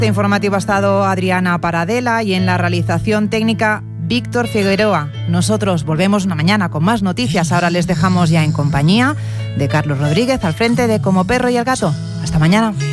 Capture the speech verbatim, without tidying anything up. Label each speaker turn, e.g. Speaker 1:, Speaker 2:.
Speaker 1: Este informativo ha estado Adriana Paradela y en la realización técnica Víctor Figueroa. Nosotros volvemos una mañana con más noticias. Ahora les dejamos ya en compañía de Carlos Rodríguez al frente de Como Perro y el Gato. Hasta mañana.